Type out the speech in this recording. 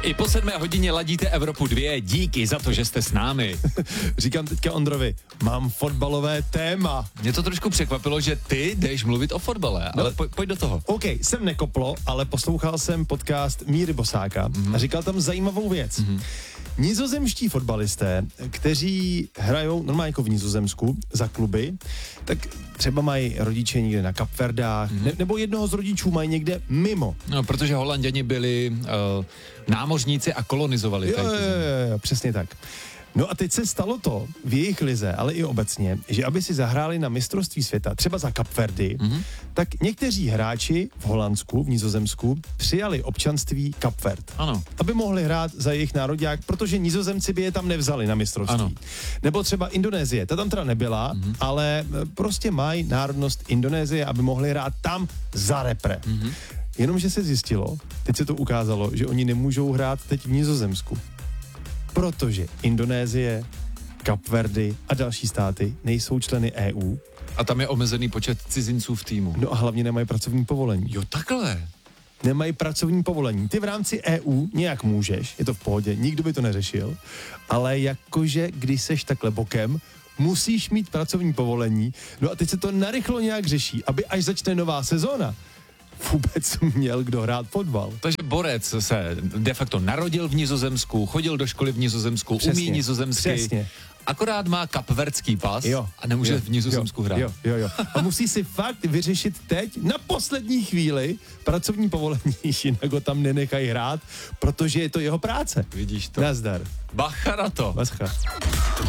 I po 7 hodině ladíte Evropu 2. Díky za to, že jste s námi. Říkám teďka Ondrovi, mám fotbalové téma. Mě to trošku překvapilo, že ty jdeš mluvit o fotbale, ale pojď do toho. OK, jsem nekoplo, ale poslouchal jsem podcast Míry Bosáka a říkal tam zajímavou věc. Nizozemští fotbalisté, kteří hrajou normálně jako v Nizozemsku za kluby, tak třeba mají rodiče někde na Kapverdách, nebo jednoho z rodičů mají někde mimo. No, protože Holanděni byli námořníci a kolonizovali. Jo, přesně tak. No a teď se stalo to v jejich lize, ale i obecně, že aby si zahráli na mistrovství světa, třeba za Kapverdy, tak někteří hráči v Holandsku, v Nizozemsku, přijali občanství Kapverd. Ano. Aby mohli hrát za jejich národák, protože Nizozemci by je tam nevzali na mistrovství. Ano. Nebo třeba Indonésie, ta tam teda nebyla, ale prostě mají národnost Indonésie, aby mohli hrát tam za repre. Jenomže se zjistilo, teď se to ukázalo, že oni nemůžou hrát teď v Nizozemsku. Protože Indonésie, Kapverdy a další státy nejsou členy EU. A tam je omezený počet cizinců v týmu. No a hlavně nemají pracovní povolení. Jo, takhle. Nemají pracovní povolení. Ty v rámci EU nějak můžeš, je to v pohodě, nikdo by to neřešil, ale jakože když seš takhle bokem, musíš mít pracovní povolení. No a teď se to narychlo nějak řeší, aby až začne nová sezóna, vůbec měl kdo hrát fotbal. Takže borec se de facto narodil v Nizozemsku, chodil do školy v Nizozemsku, Přesně, umí nizozemsky, přesně. akorát má kapverdský pas a nemůže v Nizozemsku hrát. Jo. A musí si fakt vyřešit teď na poslední chvíli pracovní povolení, jinak ho tam nenechají hrát, protože je to jeho práce. Vidíš to? Nazdar. Bacha na to. Bacha.